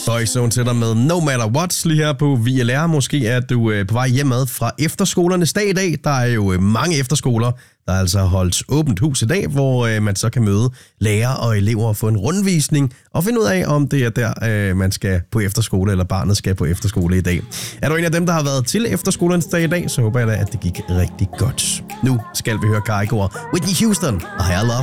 Boyzone til dig med No Matter What lige her på VLR. Måske er du på vej hjemad fra efterskolernes dag i dag. Der er jo mange efterskoler, der altså har holdt åbent hus i dag, hvor man så kan møde lærere og elever og få en rundvisning og finde ud af, om det er der, man skal på efterskole, eller barnet skal på efterskole i dag. Er du en af dem, der har været til efterskolernes dag i dag, så håber jeg da, at det gik rigtig godt. Nu skal vi høre Kygo og Whitney Houston og Higher Love.